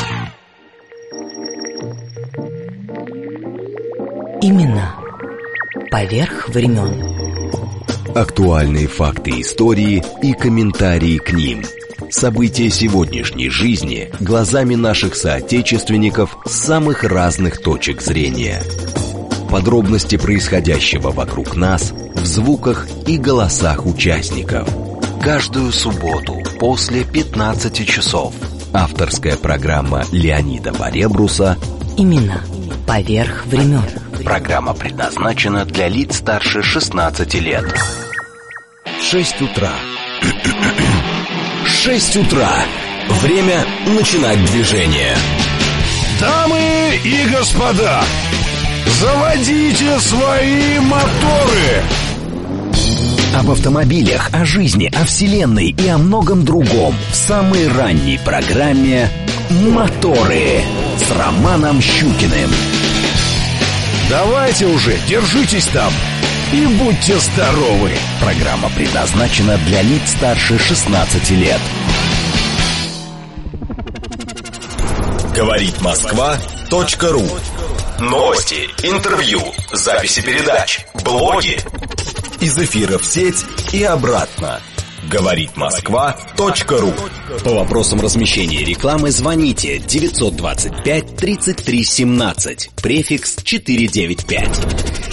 Именно поверх времен. Актуальные факты истории и комментарии к ним. События сегодняшней жизни глазами наших соотечественников с самых разных точек зрения. Подробности происходящего вокруг нас в звуках и голосах участников. Каждую субботу после пятнадцати часов. Авторская программа Леонида Баребруса «Именно поверх времен». Программа предназначена для лиц старше шестнадцати лет. Шесть утра. Шесть утра. Время начинать движение. Дамы и господа, заводите свои моторы. Об автомобилях, о жизни, о вселенной и о многом другом в самой ранней программе «Моторы» с Романом Щукиным. Давайте уже, держитесь там и будьте здоровы. Программа предназначена для лиц старше шестнадцати лет. Говорит Москва.ру. Новости, интервью, записи передач, блоги. Из эфира в сеть и обратно. Говорит Москва.ру. По вопросам размещения рекламы звоните девятьсот двадцать пять тридцать три семнадцать, префикс четыреста девяносто пять.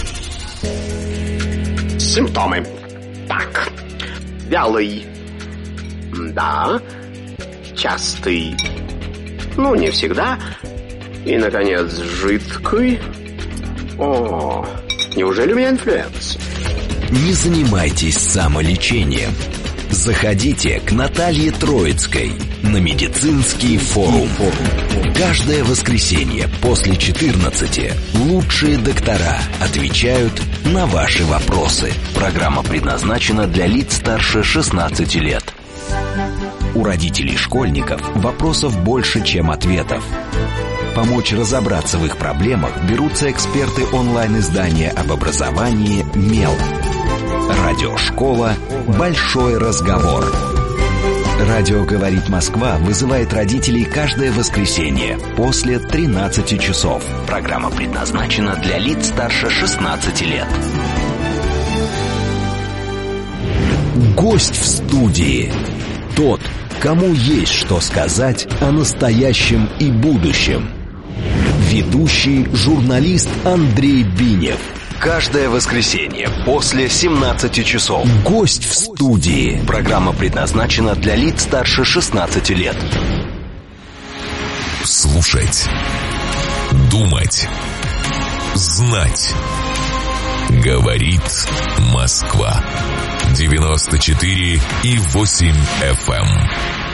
Симптомы. Так. Вялый. Да. Частый. Ну, не всегда. И, наконец, жидкий. О, неужели у меня инфлюенс? Не занимайтесь самолечением. Заходите к Наталье Троицкой на медицинский форум. Каждое воскресенье после четырнадцати лучшие доктора отвечают на ваши вопросы. Программа предназначена для лиц старше шестнадцати лет. У родителей школьников вопросов больше, чем ответов. Помочь разобраться в их проблемах берутся эксперты онлайн-издания об образовании «Мел». Радиошкола «Большой разговор». Радио «Говорит Москва» вызывает родителей каждое воскресенье после тринадцати часов. Программа предназначена для лиц старше шестнадцати лет. Гость в студии. Тот, кому есть что сказать о настоящем и будущем. Ведущий журналист Андрей Бинев. Каждое воскресенье после семнадцати часов. Гость в студии. Программа предназначена для лиц старше шестнадцати лет. Слушать. Думать. Знать. Говорит Москва. девяносто четыре и восемь эф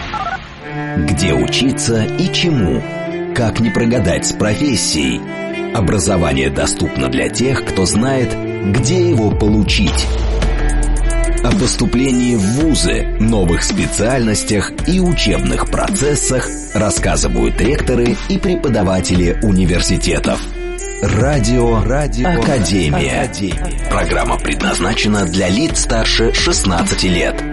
эм. Где учиться и чему? Как не прогадать с профессией? Образование доступно для тех, кто знает, где его получить. О поступлении в вузы, новых специальностях и учебных процессах рассказывают ректоры и преподаватели университетов. Радио, Радио Академия. Академия. Программа предназначена для лиц старше шестнадцати лет.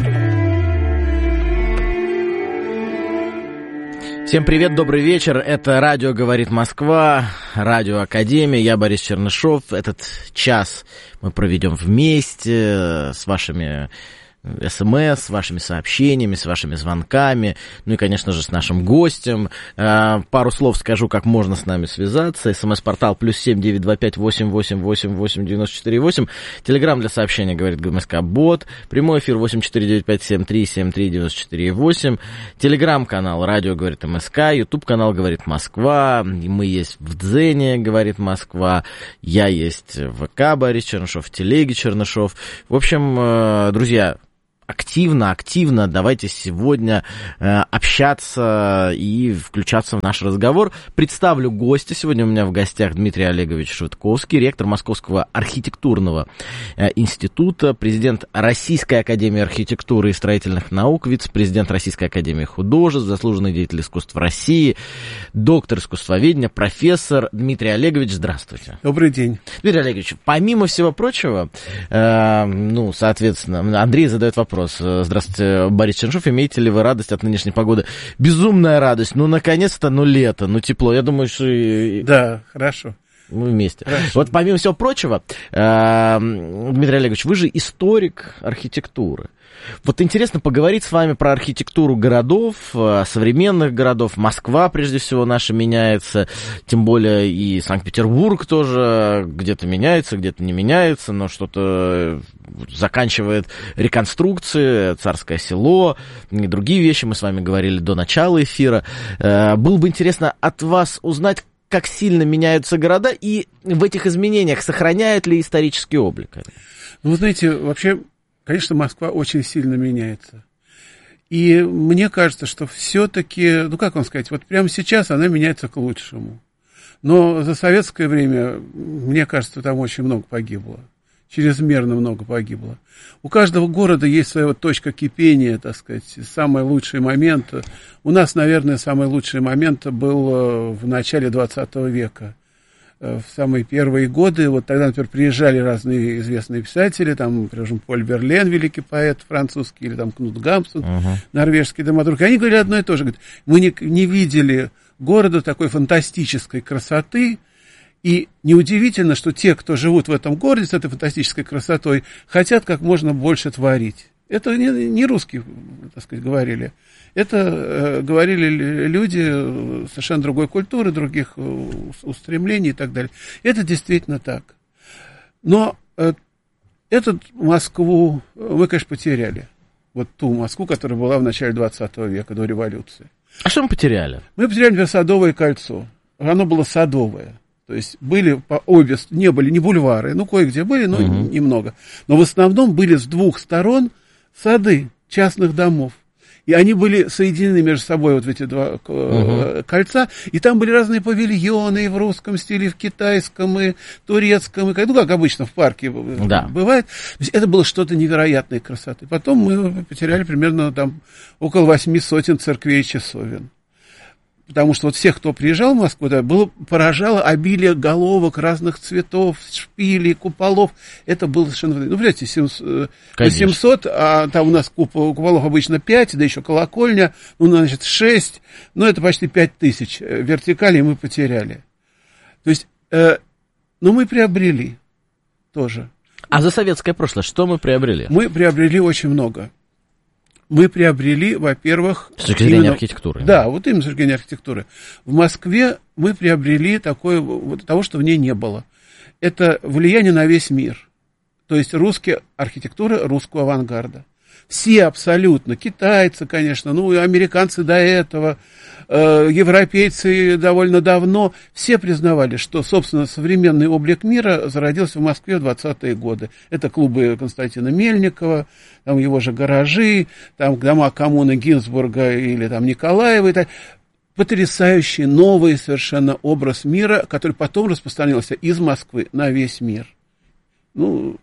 Всем привет, добрый вечер. Это радио «Говорит Москва», радио Академия. Я Борис Чернышов. Этот час мы проведем вместе с вашими СМС, с вашими сообщениями, с вашими звонками, ну и, конечно же, с нашим гостем. Пару слов скажу, как можно с нами связаться. СМС-портал плюс семь девять два пять восемь восемь восемь восемь девяносто четыре восемь. Телеграм для сообщения «Говорит ГМСК бот». Прямой эфир восемь четыре девять пять семь три семь три девяносто четыре восемь. Телеграм-канал «Радио говорит МСК». Ютуб-канал «Говорит Москва». Мы есть в Дзене «Говорит Москва». Я есть в ВК Борис Чернышов, в Телеге Чернышов. В общем, друзья, активно, активно давайте сегодня э, общаться и включаться в наш разговор. Представлю гостя. Сегодня у меня в гостях Дмитрий Олегович Швидковский, ректор Московского архитектурного э, института, президент Российской академии архитектуры и строительных наук, вице-президент Российской академии художеств, заслуженный деятель искусств России, доктор искусствоведения, профессор Дмитрий Олегович. Здравствуйте. Добрый день. Дмитрий Олегович, помимо всего прочего, э, ну, соответственно, Андрей задает вопрос. Здравствуйте, Борис Чернышов. Имеете ли вы радость от нынешней погоды? Безумная радость. Ну, наконец-то, ну, лето, ну, тепло. Я думаю, что... Да, хорошо. Мы вместе. Хорошо. Вот помимо всего прочего, Дмитрий Олегович, вы же историк архитектуры. Вот интересно поговорить с вами про архитектуру городов, современных городов. Москва, прежде всего, наша меняется, тем более и Санкт-Петербург тоже где-то меняется, где-то не меняется, но что-то заканчивает реконструкции, Царское Село и другие вещи. Мы с вами говорили до начала эфира. Было бы интересно от вас узнать, как сильно меняются города и в этих изменениях сохраняет ли исторический облик. Ну, вы знаете, вообще... Конечно, Москва очень сильно меняется. И мне кажется, что все-таки, ну как вам сказать, вот прямо сейчас она меняется к лучшему. Но за советское время, мне кажется, там очень много погибло. Чрезмерно много погибло. У каждого города есть своя вот точка кипения, так сказать, самый лучший момент. У нас, наверное, самый лучший момент был в начале двадцатого века. В самые первые годы, вот тогда, например, приезжали разные известные писатели, там, например, Поль Верлен, великий поэт французский, или там Кнут Гамсун, uh-huh. норвежский драматург, и они говорили одно и то же, говорят, мы не, не видели города такой фантастической красоты, и неудивительно, что те, кто живут в этом городе с этой фантастической красотой, хотят как можно больше творить. Это не, не русские, так сказать, говорили. Это э, говорили люди совершенно другой культуры, других э, устремлений и так далее. Это действительно так. Но э, эту Москву мы, конечно, потеряли. Вот ту Москву, которая была в начале двадцатого века, до революции. А что мы потеряли? Мы потеряли, например, Садовое кольцо. Оно было садовое. То есть были по обе, не были не бульвары, ну, кое-где были, но угу. немного. Но в основном были с двух сторон сады частных домов. И они были соединены между собой, вот в эти два uh-huh. кольца, и там были разные павильоны и в русском стиле, и в китайском, и турецком, и, ну, как обычно в парке да. бывает. То есть это было что-то невероятной красоты. Потом мы потеряли примерно там около восьми сотен церквей и часовен. Потому что вот всех, кто приезжал в Москву, да, было, поражало обилие головок разных цветов, шпилей, куполов. Это было совершенно... Ну, представляете, семьсот, а там у нас купол, куполов обычно пять, да еще колокольня, ну, значит, шесть, ну, это почти пять тысяч. Вертикали мы потеряли. То есть, э, ну, мы приобрели тоже. А за советское прошлое что мы приобрели? Мы приобрели очень много. Мы приобрели, во-первых... С точки зрения именно, архитектуры. Да, вот именно с точки зрения архитектуры. В Москве мы приобрели такое, вот, того, что в ней не было. Это влияние на весь мир. То есть русская архитектура русского авангарда. Все абсолютно, китайцы, конечно, ну и американцы до этого, э, европейцы довольно давно, все признавали, что, собственно, современный облик мира зародился в Москве в двадцатые годы. Это клубы Константина Мельникова, там его же гаражи, там дома коммуны Гинзбурга или там Николаева. И так. потрясающий новый совершенно образ мира, который потом распространился из Москвы на весь мир. Ну,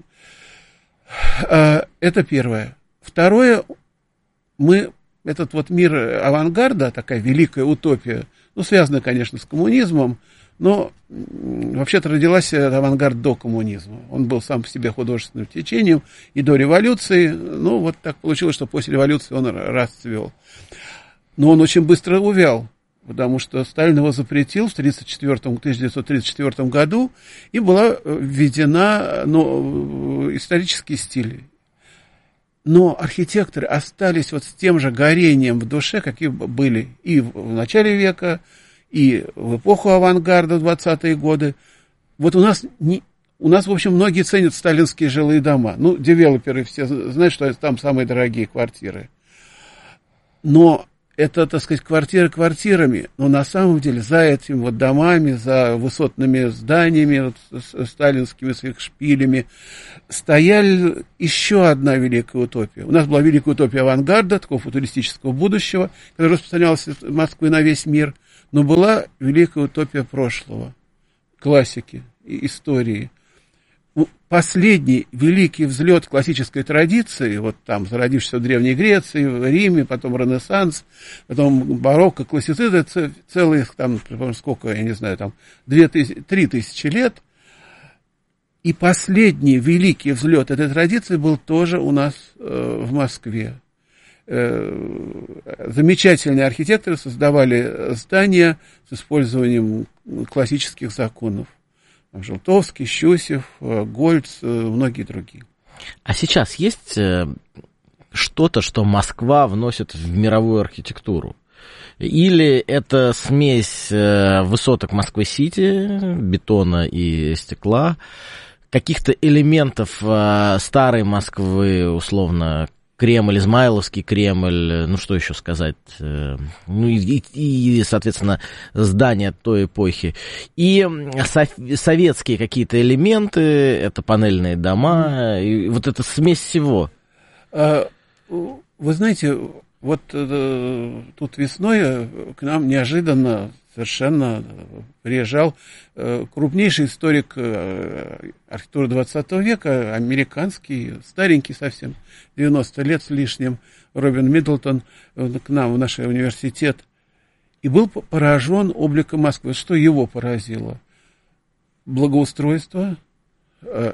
это первое. Второе, мы, этот вот мир авангарда, такая великая утопия, ну, связанная, конечно, с коммунизмом, но вообще-то родилась авангард до коммунизма. Он был сам по себе художественным течением и до революции. Ну, вот так получилось, что после революции он расцвел. Но он очень быстро увял, потому что Сталин его запретил в тысяча девятьсот тридцать четвёртом году, и была введена, ну, исторический стиль. Но архитекторы остались вот с тем же горением в душе, какие были и в начале века, и в эпоху авангарда, в двадцатые годы. Вот у нас, не, у нас, в общем, многие ценят сталинские жилые дома. Ну, девелоперы все знают, что там самые дорогие квартиры. Но это, так сказать, квартиры квартирами, но на самом деле за этими вот домами, за высотными зданиями, вот, с, с сталинскими с их шпилями, стояла еще одна великая утопия. У нас была великая утопия авангарда, такого футуристического будущего, которая распространялась из Москвы на весь мир, но была великая утопия прошлого, классики, истории. Последний великий взлет классической традиции, вот там, зародившийся в Древней Греции, в Риме, потом Ренессанс, потом барокко, классицизм, это целые, там, сколько, я не знаю, там, две тысячи, три тысячи лет. И последний великий взлет этой традиции был тоже у нас э, в Москве. Э, замечательные архитекторы создавали здания с использованием классических законов. Желтовский, Щусев, Гольц, многие другие. А сейчас есть что-то, что Москва вносит в мировую архитектуру? Или это смесь высоток Москвы-Сити, бетона и стекла, каких-то элементов старой Москвы, условно, Кремль, Измайловский Кремль, ну что еще сказать, ну и, и, соответственно, здания той эпохи, и со- советские какие-то элементы, это панельные дома, и вот эта смесь всего. А, вы знаете, вот э, тут весной к нам неожиданно совершенно приезжал э, крупнейший историк э, архитектуры двадцатого века, американский, старенький совсем, девяносто лет с лишним, Робин Миддлтон, э, к нам в наш университет, и был поражен обликом Москвы. Что его поразило? Благоустройство, э,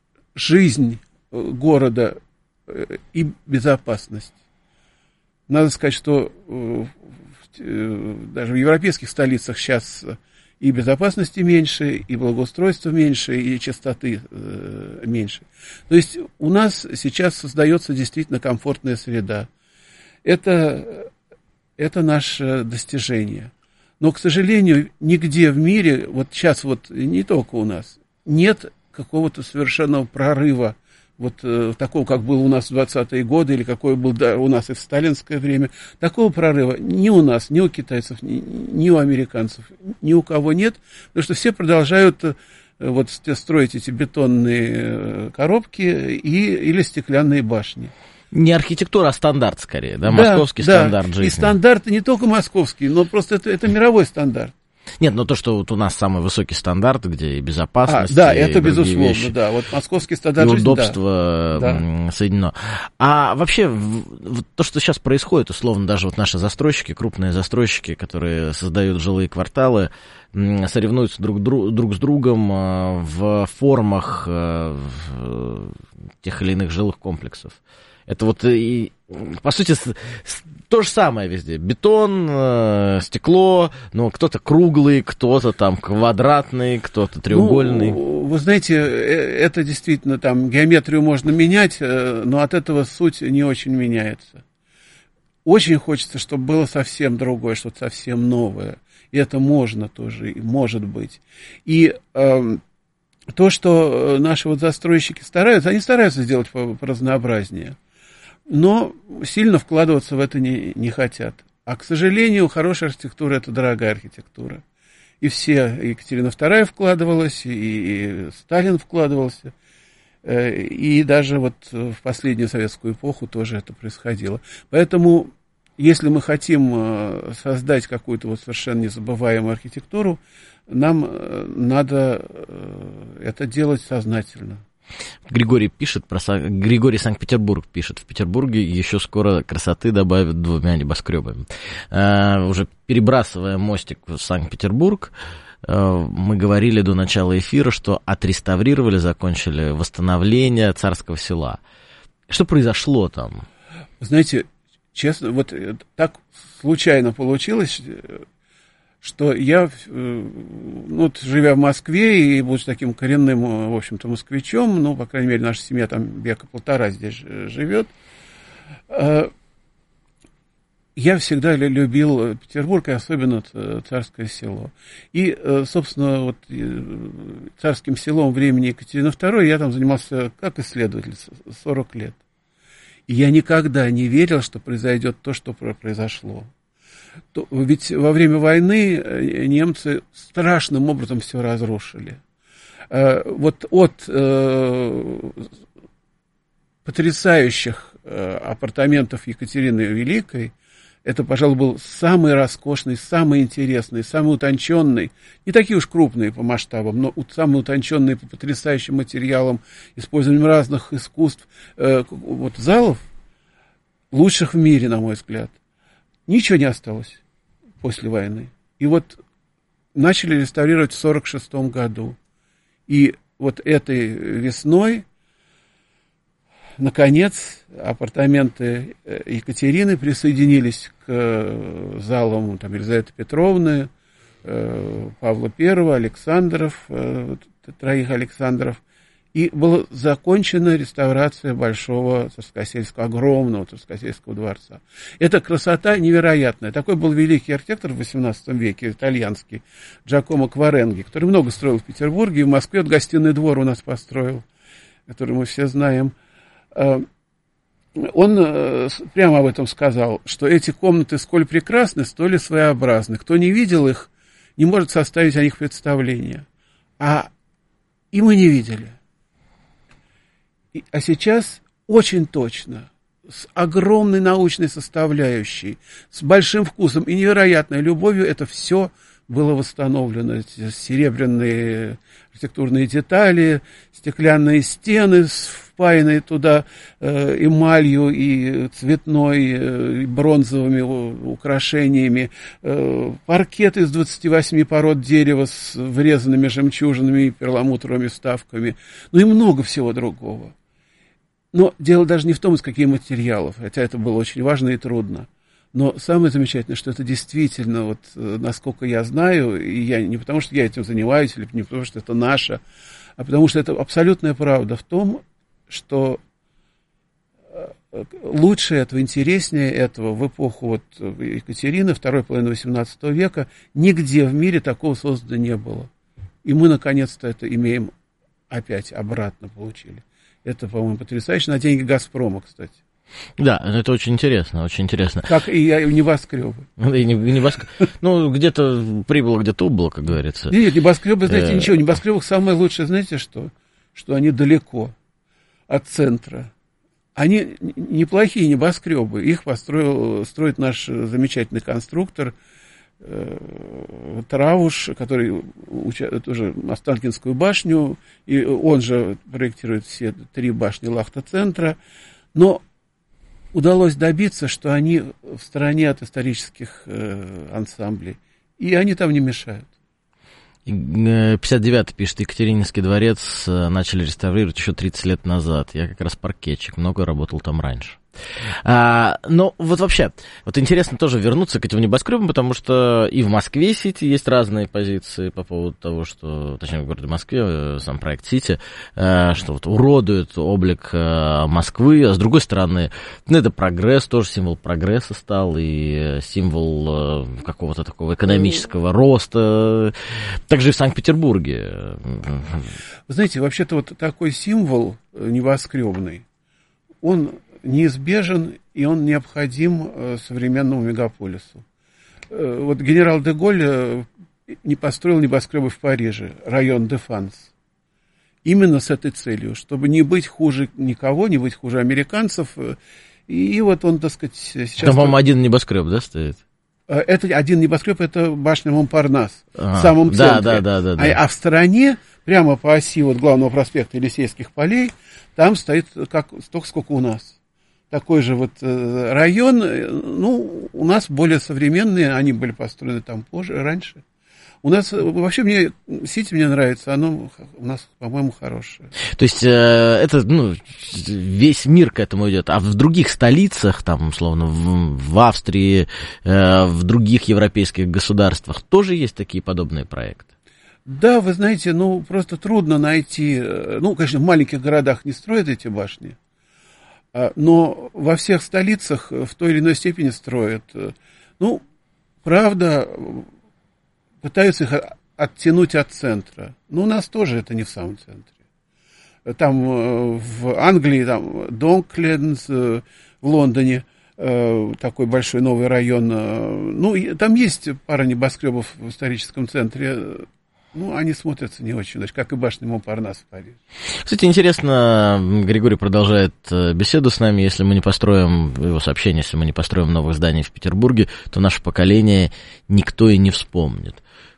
жизнь города э, и безопасность. Надо сказать, что э, даже в европейских столицах сейчас и безопасности меньше, и благоустройства меньше, и чистоты э, меньше. То есть у нас сейчас создается действительно комфортная среда. Это, это наше достижение. Но, к сожалению, нигде в мире, вот сейчас вот не только у нас, нет какого-то совершенного прорыва, вот э, такого, как был у нас в двадцатые годы, или какой был да, у нас и в сталинское время. Такого прорыва ни у нас, ни у китайцев, ни, ни у американцев, ни у кого нет, потому что все продолжают э, вот, строить эти бетонные коробки и, или стеклянные башни. Не архитектура, а стандарт скорее, да, московский да, стандарт да. жизни. И стандарт не только московский, но просто это, это мировой стандарт. Нет, но то, что вот у нас самый высокий стандарт, где и безопасность, а, да, и это безусловно, вещи, да. Вот московский стандарт и жизни, удобство да. соединено. А вообще, вот то, что сейчас происходит, условно, даже вот наши застройщики, крупные застройщики, которые создают жилые кварталы, соревнуются друг, друг с другом в формах тех или иных жилых комплексов. Это вот, и, по сути, то же самое везде. Бетон, э, стекло, но кто-то круглый, кто-то там квадратный, кто-то треугольный. Ну, вы знаете, это действительно там геометрию можно менять, но от этого суть не очень меняется. Очень хочется, чтобы было совсем другое, что-то совсем новое. И это можно тоже, и может быть. И э, то, что наши вот застройщики стараются, они стараются сделать по, по разнообразнее. Но сильно вкладываться в это не, не хотят. А, к сожалению, хорошая архитектура – это дорогая архитектура. И все, и Екатерина вторая вкладывалась, и, и Сталин вкладывался, и даже вот в последнюю советскую эпоху тоже это происходило. Поэтому если мы хотим создать какую-то вот совершенно незабываемую архитектуру, нам надо это делать сознательно. Григорий пишет про Григорий Санкт-Петербург пишет: в Петербурге еще скоро красоты добавят двумя небоскребами. А, уже перебрасывая мостик в Санкт-Петербург, мы говорили до начала эфира, что отреставрировали, закончили восстановление Царского Села. Что произошло там? Знаете, честно, вот так случайно получилось, что я, ну, вот, живя в Москве и будучи таким коренным, в общем-то, москвичом, ну, по крайней мере, наша семья там века полтора здесь живет, я всегда любил Петербург, и особенно Царское Село. И, собственно, вот Царским Селом времени Екатерины второй я там занимался как исследователь сорок лет. И я никогда не верил, что произойдет то, что произошло. То, ведь во время войны немцы страшным образом все разрушили. Вот от э, потрясающих э, апартаментов Екатерины Великой, это, пожалуй, был самый роскошный, самый интересный, самый утонченный, не такие уж крупные по масштабам, но самый утонченный по потрясающим материалам, использованием разных искусств, э, вот залов, лучших в мире, на мой взгляд. Ничего не осталось после войны. И вот начали реставрировать в сорок шестом году. И вот этой весной, наконец, апартаменты Екатерины присоединились к залам там, Елизаветы Петровны, Павла Первого, Александров, троих Александров. И была закончена реставрация большого Царскосельского, огромного Царскосельского дворца. Эта красота невероятная. Такой был великий архитектор в восемнадцатом веке, итальянский, Джакомо Кваренги, который много строил в Петербурге, и в Москве вот гостиный двор у нас построил, который мы все знаем. Он прямо об этом сказал, что эти комнаты сколь прекрасны, столь и своеобразны. Кто не видел их, не может составить о них представление. А и мы не видели. А сейчас очень точно, с огромной научной составляющей, с большим вкусом и невероятной любовью это все было восстановлено. Эти серебряные архитектурные детали, стеклянные стены, впаянные туда э, эмалью и цветной, э, и бронзовыми украшениями, э, паркет из двадцати восьми пород дерева с врезанными жемчужинами и перламутровыми вставками, ну и много всего другого. Но дело даже не в том, из каких материалов, хотя это было очень важно и трудно. Но самое замечательное, что это действительно, вот, насколько я знаю, и я не потому, что я этим занимаюсь, или не потому, что это наше, а потому что это абсолютная правда в том, что лучше этого, интереснее этого в эпоху вот Екатерины, второй половины восемнадцатого века, нигде в мире такого создано не было. И мы, наконец-то, это имеем опять обратно получили. Это, по-моему, потрясающе. На деньги «Газпрома», кстати. Да, это очень интересно, очень интересно. Как и небоскребы. И небоскребы. Ну, где-то прибыло, где-то убыло, как говорится. Нет, небоскребы, знаете, ничего. Небоскребы самое лучшее, знаете что? Что они далеко от центра. Они неплохие небоскребы. Их построил, строит наш замечательный конструктор Травуш, который тоже Останкинскую башню, и он же проектирует все три башни Лахта-центра, но удалось добиться, что они в стороне от исторических э, ансамблей, и они там не мешают. пятьдесят девятый пишет: Екатерининский дворец начали реставрировать еще тридцать лет назад. Я как раз паркетчик, много работал там раньше. А, но вот вообще, вот интересно тоже вернуться к этим небоскребам, потому что и в Москве Сити есть разные позиции по поводу того, что, точнее, в городе Москве, сам проект Сити, что вот уродует облик Москвы, а с другой стороны, ну, это прогресс, тоже символ прогресса стал, и символ какого-то такого экономического роста, также и в Санкт-Петербурге. Вы знаете, вообще-то вот такой символ небоскребный, он неизбежен, и он необходим современному мегаполису. Вот генерал де Голль не построил небоскребы в Париже, район Дефанс, именно с этой целью, чтобы не быть хуже никого, не быть хуже американцев, и, И вот он, так сказать, сейчас... Там, по-моему, один небоскреб, да, стоит? Это один небоскреб, это башня Монпарнас, а, в самом центре. Да, да, да, да, да. А, а в стороне, прямо по оси вот главного проспекта Елисейских полей, там стоит как, столько, сколько у нас. Такой же вот э, район, ну, у нас более современные, они были построены там позже, раньше. У нас, вообще, мне, Сити мне нравится, оно у нас, по-моему, хорошее. То есть, э, это, ну, весь мир к этому идет. А в других столицах, там, условно, в, в Австрии, э, в других европейских государствах тоже есть такие подобные проекты? Да, вы знаете, ну, просто трудно найти, ну, конечно, в маленьких городах не строят эти башни, но во всех столицах в той или иной степени строят. Ну, правда, пытаются их оттянуть от центра. Но у нас тоже это не в самом центре. Там в Англии, там Донкленс, в Лондоне такой большой новый район. Ну, там есть пара небоскребов в историческом центре. Ну, они смотрятся не очень, даже как и башня Монпарнас в Париже. Кстати, интересно, Григорий продолжает беседу с нами. Если мы не построим, его сообщение, если мы не построим новых зданий в Петербурге, то наше поколение никто и не вспомнит.